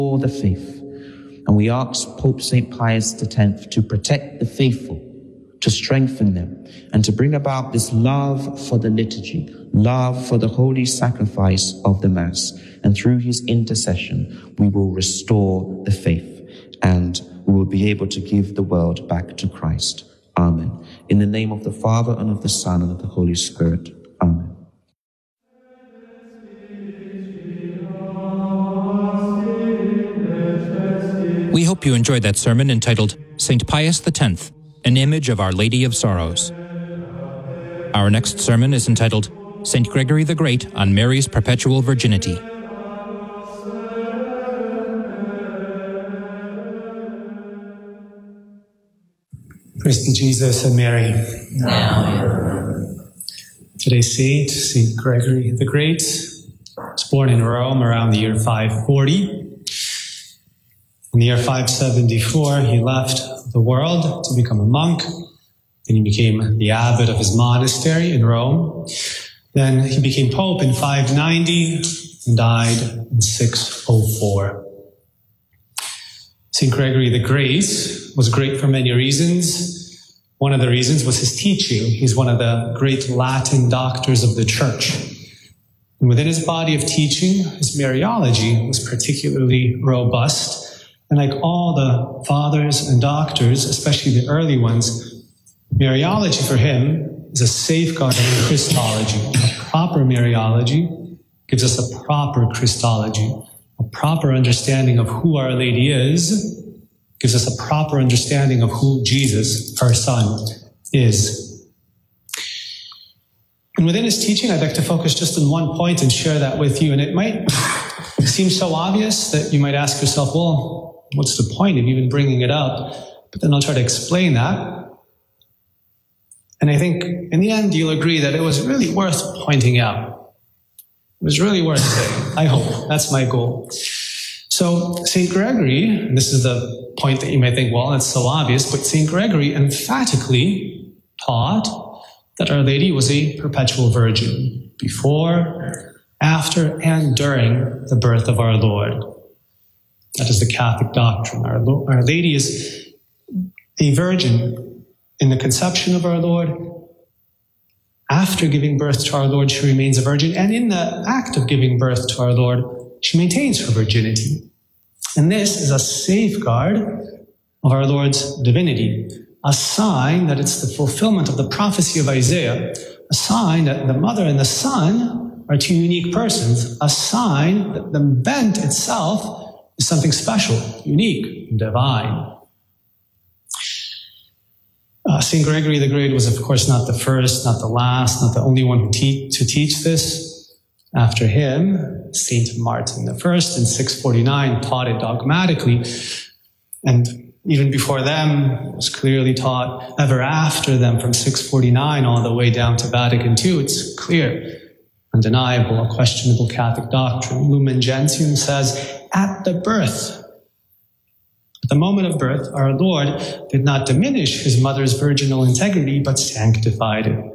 for the faith. And we ask Pope St. Pius X to protect the faithful, to strengthen them, and to bring about this love for the liturgy, love for the holy sacrifice of the Mass. And through his intercession, we will restore the faith, and we will be able to give the world back to Christ. Amen. In the name of the Father, and of the Son, and of the Holy Spirit. Amen. We hope you enjoyed that sermon entitled St. Pius X, an image of Our Lady of Sorrows. Our next sermon is entitled St. Gregory the Great on Mary's Perpetual Virginity. Praise be Jesus and Mary. Today's saint, St. Gregory the Great, was born in Rome around the year 540. In the year 574, he left the world to become a monk. Then he became the abbot of his monastery in Rome. Then he became pope in 590 and died in 604. St. Gregory the Great was great for many reasons. One of the reasons was his teaching. He's one of the great Latin doctors of the Church. And within his body of teaching, his Mariology was particularly robust. And like all the fathers and doctors, especially the early ones, Mariology for him is a safeguard of Christology. A proper Mariology gives us a proper Christology, a proper understanding of who Our Lady is, gives us a proper understanding of who Jesus, her Son, is. And within his teaching, I'd like to focus just on one point and share that with you. And it might seem so obvious that you might ask yourself, well, what's the point of even bringing it up? But then I'll try to explain that. And I think in the end, you'll agree that it was really worth pointing out. It was really worth saying. I hope. That's my goal. So St. Gregory, and this is the point that you might think, well, it's so obvious, but St. Gregory emphatically taught that Our Lady was a perpetual virgin before, after, and during the birth of our Lord. That is the Catholic doctrine. Our Lady is a virgin in the conception of our Lord. After giving birth to our Lord, she remains a virgin. And in the act of giving birth to our Lord, she maintains her virginity. And this is a safeguard of our Lord's divinity, a sign that it's the fulfillment of the prophecy of Isaiah, a sign that the mother and the son are two unique persons, a sign that the event itself is something special, unique, and divine. St. Gregory the Great was, of course, not the first, not the last, not the only one to teach this. After him, St. Martin I in 649 taught it dogmatically, and even before them, it was clearly taught ever after them from 649 all the way down to Vatican II. It's clear, undeniable, unquestionable Catholic doctrine. Lumen Gentium says, at the birth, at the moment of birth, our Lord did not diminish his mother's virginal integrity, but sanctified it.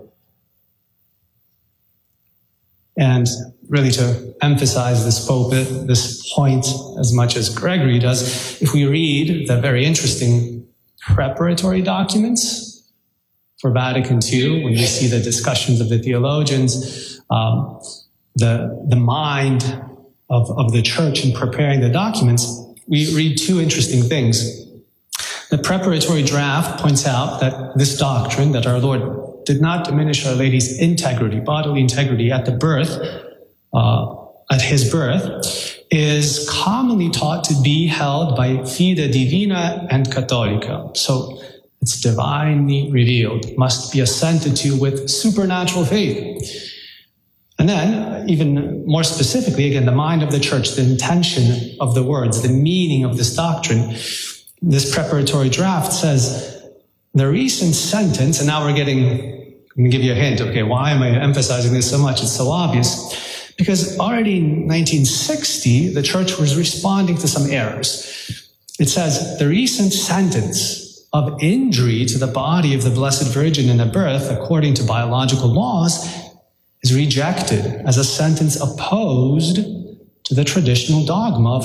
And really to emphasize this point as much as Gregory does, if we read the very interesting preparatory documents for Vatican II, when we see the discussions of the theologians, the mind of the Church in preparing the documents, we read two interesting things. The preparatory draft points out that this doctrine, that our Lord did not diminish Our Lady's integrity, bodily integrity at the birth, at his birth, is commonly taught to be held by fide divina and cattolica. So it's divinely revealed, must be assented to with supernatural faith. And then, even more specifically, again, the mind of the Church, the intention of the words, the meaning of this doctrine. This preparatory draft says, the recent sentence, and now I'm going to give you a hint, okay, why am I emphasizing this so much? It's so obvious. Because already in 1960, the Church was responding to some errors. It says, the recent sentence of injury to the body of the Blessed Virgin in the birth, according to biological laws, is rejected as a sentence opposed to the traditional dogma of